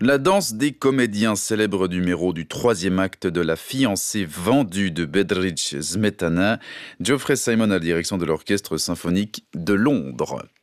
La danse des comédiens, célèbre numéro du troisième acte de La fiancée vendue de Bedřich Smetana. Geoffrey Simon à la direction de l'Orchestre symphonique de Londres.